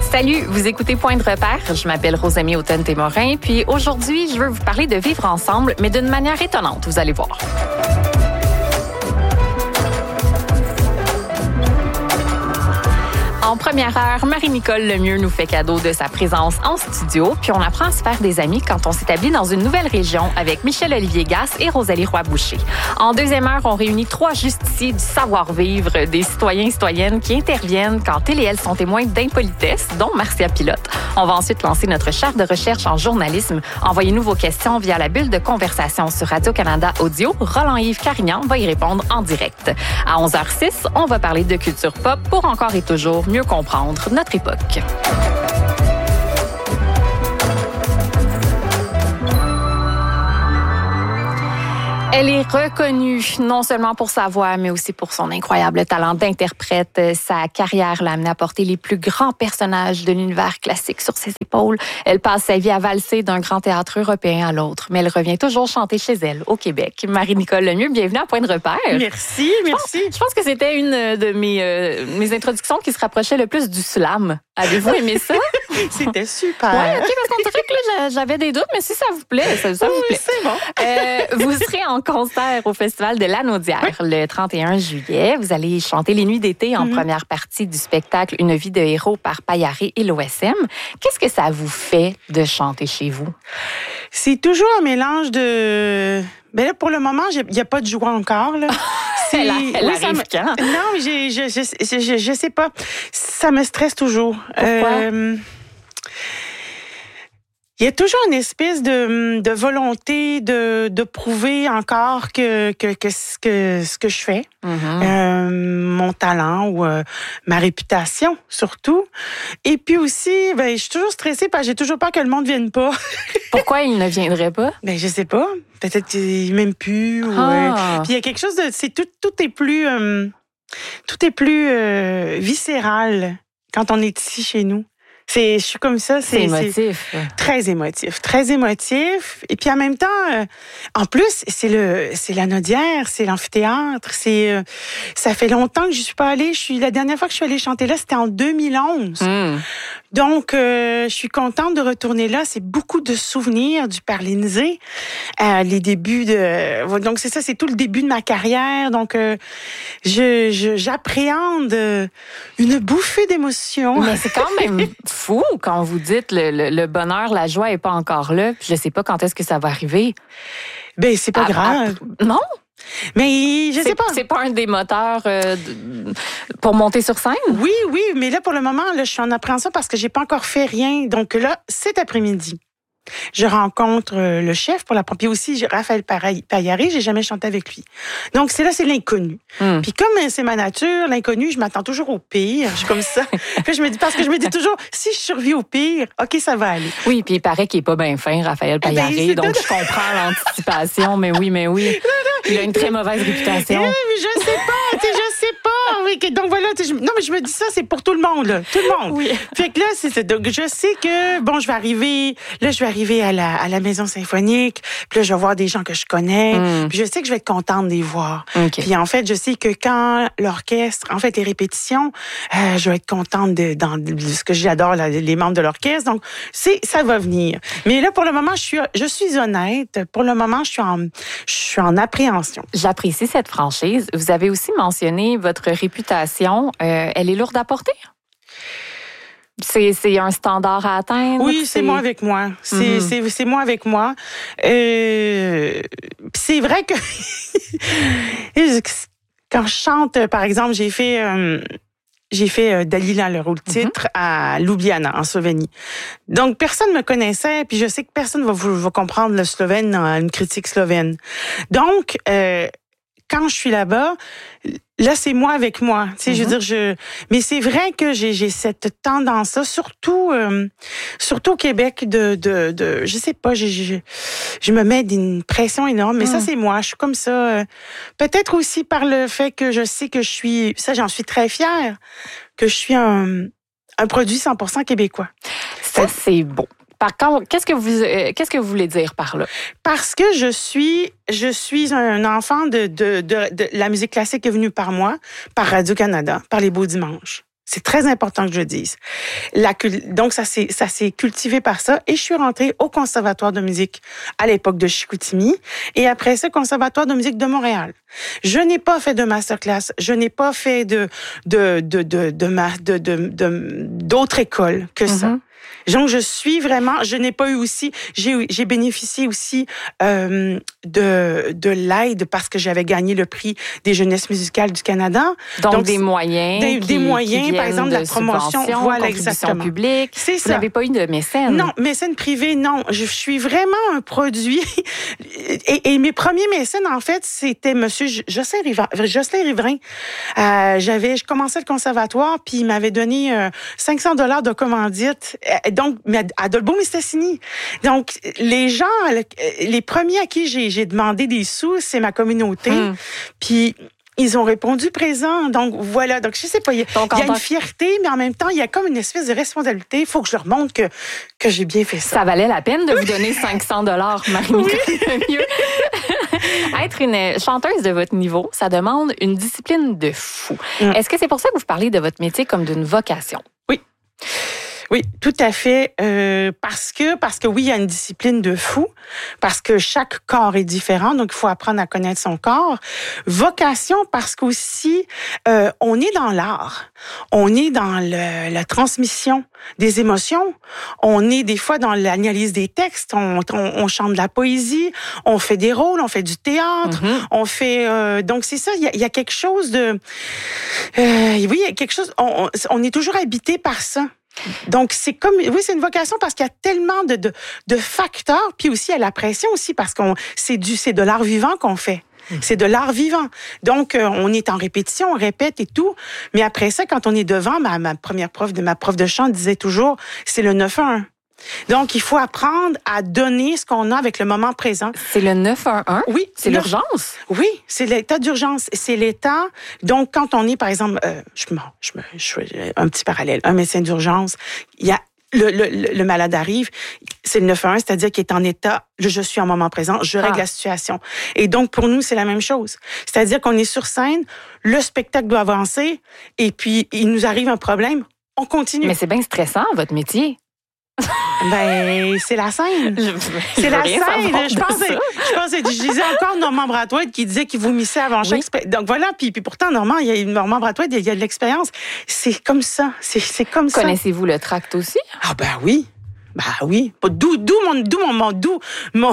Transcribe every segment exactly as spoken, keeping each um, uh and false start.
Salut, vous écoutez Point de repère. Je m'appelle Rosamie Automne-Témorin. Puis aujourd'hui, je veux vous parler de vivre ensemble, mais d'une manière étonnante, vous allez voir. En première heure, Marie-Nicole Lemieux nous fait cadeau de sa présence en studio, puis on apprend à se faire des amis quand on s'établit dans une nouvelle région avec Michel-Olivier Gasse et Rosalie Roy-Boucher. En deuxième heure, on réunit trois justiciers du savoir-vivre, des citoyens et citoyennes qui interviennent quand ils et elles sont témoins d'impolitesse, dont Marcia Pilote. On va ensuite lancer notre chaire de recherche en journalisme. Envoyez-nous vos questions via la bulle de conversation sur Radio-Canada Audio. Roland-Yves Carignan va y répondre en direct. À onze heures six, on va parler de culture pop pour encore et toujours mieux comprendre notre époque. Elle est reconnue non seulement pour sa voix, mais aussi pour son incroyable talent d'interprète. Sa carrière l'a amenée à porter les plus grands personnages de l'univers classique sur ses épaules. Elle passe sa vie à valser d'un grand théâtre européen à l'autre, mais elle revient toujours chanter chez elle, au Québec. Marie-Nicole Lemieux, bienvenue à Point de repère. Merci, merci. Je pense, je pense que c'était une de mes, euh, mes introductions qui se rapprochait le plus du slam. Avez-vous aimé ça? C'était super. Oui, OK, parce qu'on dirait que là, j'avais des doutes, mais si ça vous plaît, ça, ça vous oui, plaît. C'est bon. Euh, vous serez en concert au Festival de Lanaudière oui. le trente et un juillet. Vous allez chanter Les Nuits d'été en mm-hmm. première partie du spectacle Une vie de héros par Payaré et l'O S M. Qu'est-ce que ça vous fait de chanter chez vous? C'est toujours un mélange de... Ben là, pour le moment, il n'y a pas de joie encore, là. C'est... Elle, elle oui, arrive me... quand? Non, mais je, je, je, je, je sais pas. Ça me stresse toujours. Pourquoi? Euh... Il y a toujours une espèce de, de volonté de, de prouver encore que, que, que, ce, que ce que je fais, mm-hmm. euh, mon talent ou euh, ma réputation surtout. Et puis aussi, ben, je suis toujours stressée parce que j'ai toujours peur que le monde ne vienne pas. Pourquoi il ne viendrait pas? Ben, je sais pas. Peut-être qu'il m'aime plus. Ou, ah. euh, puis il y a quelque chose de... C'est tout, tout est plus... Euh, tout est plus euh, viscéral quand on est ici chez nous. C'est, je suis comme ça. C'est, c'est émotif. C'est très émotif, très émotif. Et puis en même temps, euh, en plus, c'est le, c'est la Lanaudière, c'est l'amphithéâtre. C'est, euh, ça fait longtemps que je suis pas allée. Je suis la dernière fois que je suis allée chanter là, c'était en deux mille onze. Mm. Donc, euh, je suis contente de retourner là. C'est beaucoup de souvenirs du Parlinzé, euh, les débuts de. Donc c'est ça, c'est tout le début de ma carrière. Donc, euh, je, je, j'appréhende une bouffée d'émotions. Mais c'est quand même fou quand vous dites le, le, le bonheur, la joie est pas encore là. Puis je sais pas quand est-ce que ça va arriver. Ben c'est pas à, grave. À, non. Mais je c'est, sais pas. C'est pas un des moteurs euh, de, pour monter sur scène? Oui, oui, mais là pour le moment, là, je suis en appréhension parce que j'ai pas encore fait rien. Donc là, cet après-midi, je rencontre le chef pour la première. Puis aussi, Raphaël Payaré, j'ai jamais chanté avec lui. Donc, c'est là, c'est l'inconnu. Mm. Puis comme c'est ma nature, l'inconnu, je m'attends toujours au pire. Je suis comme ça. Puis je me dis, parce que je me dis toujours, si je survis au pire, OK, ça va aller. Oui, puis il paraît qu'il est pas bien fin, Raphaël Payaré. Ben, donc, je comprends l'anticipation, mais oui, mais oui. Il a une très mauvaise réputation. Oui, mais je sais pas, tu sais, je sais pas. Oui, donc voilà, je, non, mais je me dis ça, c'est pour tout le monde, là. Tout le monde. Oui. Fait que là, c'est donc je sais que, bon, je vais arriver, là, je vais arriver à la, à la maison symphonique, puis là, je vais voir des gens que je connais, mm. puis je sais que je vais être contente de les voir. Okay. Puis en fait, je sais que quand l'orchestre, en fait, les répétitions, euh, je vais être contente de, dans, de ce que j'adore, là, les membres de l'orchestre, donc c'est, ça va venir. Mais là, pour le moment, je suis, je suis honnête. Pour le moment, je suis en, je suis en appréhension. J'apprécie cette franchise. Vous avez aussi mentionné votre réputation. Euh, elle est lourde à porter? C'est, c'est un standard à atteindre? Oui, c'est, c'est moi avec moi. C'est, mm-hmm. c'est, c'est moi avec moi. Euh, c'est vrai que quand je chante, par exemple, j'ai fait... Euh, J'ai fait euh, Dalila, le rôle titre, mm-hmm. à Ljubljana, en Slovénie. Donc, personne me connaissait, puis je sais que personne va, va comprendre le slovène dans une critique slovène. Donc, euh, quand je suis là-bas, là, c'est moi avec moi. Tu sais, mm-hmm. je veux dire, je. Mais c'est vrai que j'ai, j'ai cette tendance-là, surtout, euh, surtout au Québec, de, de, de, je sais pas, j'ai, je, je me mets une pression énorme. Mais mm. ça, c'est moi. Je suis comme ça. Euh, peut-être aussi par le fait que je sais que je suis, ça, j'en suis très fière, que je suis un, un produit cent pour cent québécois. Ça, c'est beau. Par contre, qu'est-ce que vous euh, qu'est-ce que vous voulez dire par là? Parce que je suis je suis un enfant de de de, de la musique classique qui est venue par moi, par Radio-Canada, par les Beaux Dimanches. C'est très important que je le dise. La, donc, ça s'est, ça s'est cultivé par ça. Et je suis rentrée au Conservatoire de musique à l'époque de Chicoutimi. Et après ça, Conservatoire de musique de Montréal. Je n'ai pas fait de masterclass. Je n'ai pas fait de, de, de, de, de, de, de, de d'autres écoles que mm-hmm. ça. Donc, je suis vraiment, je n'ai pas eu aussi, j'ai, j'ai bénéficié aussi euh, de, de l'aide parce que j'avais gagné le prix des jeunesses musicales du Canada. Donc, Donc des moyens. Des, qui, des moyens, qui par exemple, de la promotion. Voilà, exactement. Publique. C'est Vous ça. Vous n'avez pas eu de mécène? Non, mécène privé, non. Je suis vraiment un produit. Et, et mes premiers mécènes, en fait, c'était Monsieur Jocelyn Riverain. Jocelyn Riverain. Euh, j'avais, je commençais le conservatoire, puis il m'avait donné euh, cinq cents dollars de commandite. Donc, mais à Dolbeau-Mistassini. Donc, les gens, les premiers à qui j'ai, j'ai demandé des sous, c'est ma communauté. Hmm. Puis, ils ont répondu présent. Donc, voilà. Donc, je sais pas, il y a, Donc, il y a une fierté, mais en même temps, il y a comme une espèce de responsabilité. Il faut que je leur montre que, que j'ai bien fait ça. Ça valait la peine de vous donner cinq cents dollars, Marie-Nicole Lemieux. Être une chanteuse de votre niveau, ça demande une discipline de fou. Hmm. Est-ce que c'est pour ça que vous parlez de votre métier comme d'une vocation? Oui. Oui, tout à fait. Euh, parce que, parce que oui, il y a une discipline de fou, parce que chaque corps est différent, donc il faut apprendre à connaître son corps. Vocation, parce qu'aussi, euh, on est dans l'art, on est dans le, la transmission des émotions, on est des fois dans l'analyse des textes, on, on, on chante de la poésie, on fait des rôles, on fait du théâtre, mm-hmm. on fait... Euh, donc c'est ça, il y a, il y a quelque chose de... Euh, oui, il y a quelque chose... On, on est toujours habité par ça. Donc, c'est comme, oui, c'est une vocation parce qu'il y a tellement de, de, de facteurs, puis aussi il y a la pression aussi parce qu'on, c'est du, c'est de l'art vivant qu'on fait. C'est de l'art vivant. Donc, euh, on est en répétition, on répète et tout. Mais après ça, quand on est devant, ma, ma première prof de, ma prof de chant disait toujours, c'est le neuf un un. Donc, il faut apprendre à donner ce qu'on a avec le moment présent. C'est le neuf un un? Oui. C'est le, l'urgence? Oui, c'est l'état d'urgence. C'est l'état... Donc, quand on est, par exemple... Euh, je, je, je, je, un petit parallèle. Un médecin d'urgence, il y a... Le, le, le malade arrive, c'est le neuf un un, c'est-à-dire qu'il est en état, je suis en moment présent, je règle ah. la situation. Et donc, pour nous, c'est la même chose. C'est-à-dire qu'on est sur scène, le spectacle doit avancer, et puis il nous arrive un problème, on continue. Mais c'est bien stressant, votre métier. Ben, c'est la scène. Je, c'est je la scène. Je pense, je pense, je disais encore Normand Brathwaite qui disait qu'il vomissait avant chaque spectacle. Donc voilà, puis, puis pourtant, Normand, il y a Normand Brathwaite, il y a de l'expérience. C'est comme ça. C'est, c'est comme ça. Connaissez-vous le tract aussi? Ah ben oui. Ben oui. D'où, d'où mon, d'où mon, d'où mon,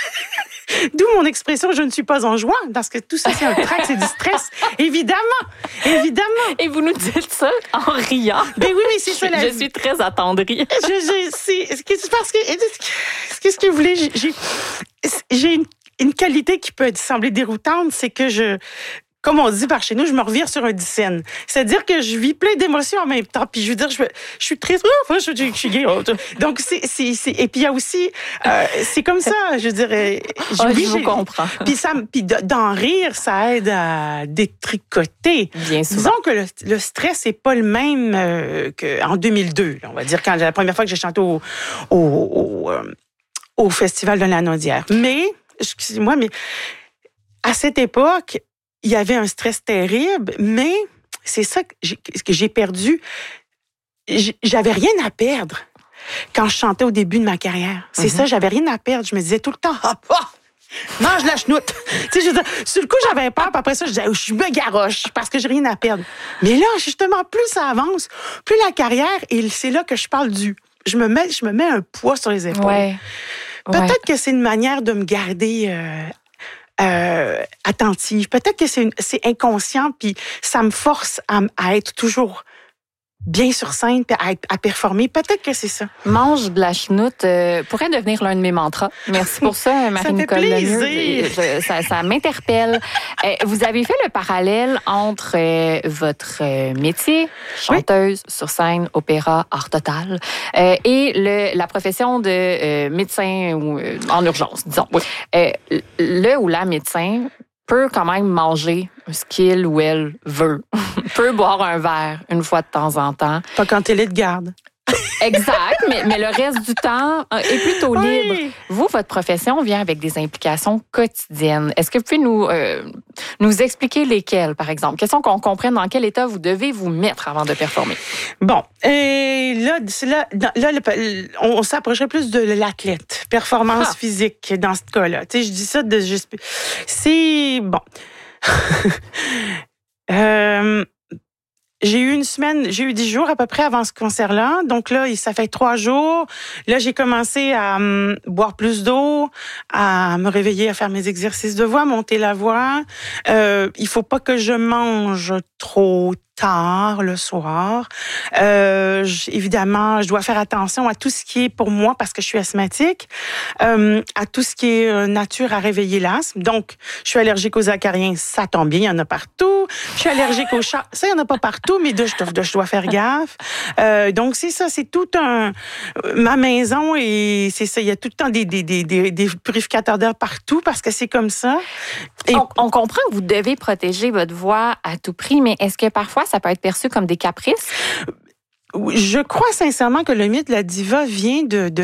d'où mon expression, je ne suis pas en joie, parce que tout ça, c'est un tract, c'est du stress. Évidemment. Évidemment. Et vous nous dites ça en riant. Ben oui, mais c'est ça la Je suis très attendrie. Je, je, c'est, c'est parce que, qu'est-ce que vous voulez, j'ai, j'ai une, une qualité qui peut sembler déroutante, c'est que je, comme on dit par chez nous, je me revire sur un dixaine. C'est-à-dire que je vis plein d'émotions en même temps. Puis je veux dire, je, je suis triste. Oh, je, je, je suis gay. Donc, c'est, c'est, c'est... Et puis, il y a aussi... Euh, c'est comme ça, je dirais... Je, oh, oui, je vous comprends. Puis, ça, puis d'en rire, ça aide à détricoter. Bien souvent. Disons que le, le stress n'est pas le même euh, qu'en deux mille deux. Là, on va dire, quand la première fois que j'ai chanté au, au, au, euh, au Festival de la Naudière. Mais, excusez-moi, mais à cette époque... Il y avait un stress terrible, mais c'est ça que j'ai, que j'ai perdu. J'avais rien à perdre quand je chantais au début de ma carrière. C'est mm-hmm. ça, j'avais rien à perdre. Je me disais tout le temps, ah, oh, mange la chenoute. Tu sais, je veux dire, sur le coup, j'avais peur, puis après ça, je disais, je me garoche parce que j'ai rien à perdre. Mais là, justement, plus ça avance, plus la carrière, et c'est là que je parle du... Je me mets, je me mets un poids sur les épaules. Ouais. Peut-être ouais. que c'est une manière de me garder... Euh, Euh, attentive. Peut-être que c'est, une, c'est inconscient, puis ça me force à, à être toujours bien sur scène, puis à, à performer. Peut-être que c'est ça. Mange de la chenoute euh, pourrait devenir l'un de mes mantras. Merci pour ça, Marie-Nicole Lemieux. Ça, ça m'interpelle. Euh, vous avez fait le parallèle entre euh, votre euh, métier, chanteuse oui. sur scène, opéra, art total, euh, et le, la profession de euh, médecin ou, euh, en urgence, disons. Oui. Euh, le ou la médecin peut quand même manger ce qu'il ou elle veut. peut boire un verre une fois de temps en temps. Pas quand elle est de garde. Exact, mais, mais le reste du temps euh, est plutôt Oui. libre. Vous, votre profession vient avec des implications quotidiennes. Est-ce que vous pouvez nous, euh, nous expliquer lesquelles, par exemple? Question qu'on comprenne dans quel état vous devez vous mettre avant de performer. Bon, et là, c'est là, dans- là le- on, on s'approcherait plus de l'athlète, performance Ah. physique dans ce cas-là. Tu sais, je dis ça de juste... C'est... Bon. euh, J'ai eu une semaine, j'ai eu dix jours à peu près avant ce concert-là. Donc là, ça fait trois jours. Là, j'ai commencé à um, boire plus d'eau, à me réveiller, à faire mes exercices de voix, monter la voix. Euh, il faut pas que je mange trop tard le soir. Euh, j- évidemment, je dois faire attention à tout ce qui est pour moi parce que je suis asthmatique, euh, à tout ce qui est euh, nature à réveiller l'asthme. Donc, je suis allergique aux acariens, ça tombe bien, il y en a partout. Je suis allergique aux chats, ça, il y en a pas partout, mais de, je, dois, je dois faire gaffe. Euh, donc, c'est ça, c'est tout un... Ma maison, et c'est ça, il y a tout le temps des, des, des, des, des purificateurs d'air partout parce que c'est comme ça. Et On, on comprend que vous devez protéger votre voix à tout prix, mais est-ce que parfois ça peut être perçu comme des caprices? je crois sincèrement que le mythe de la diva vient de, de